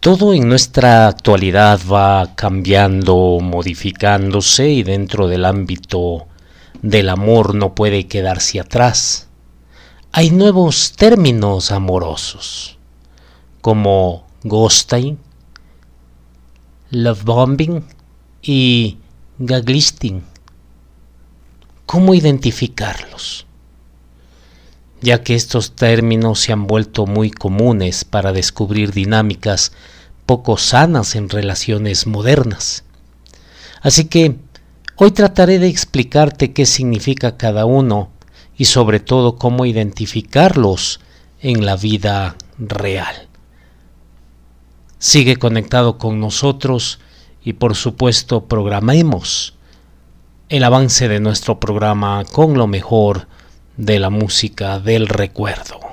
Todo en nuestra actualidad va cambiando, modificándose y dentro del ámbito del amor no puede quedarse atrás. Hay nuevos términos amorosos como ghosting, love bombing y gaglisting. ¿Cómo identificarlos? Ya que estos términos se han vuelto muy comunes para descubrir dinámicas poco sanas en relaciones modernas. Así que hoy trataré de explicarte qué significa cada uno y sobre todo cómo identificarlos en la vida real. Sigue conectado con nosotros y por supuesto programemos el avance de nuestro programa con lo mejor de la música del recuerdo.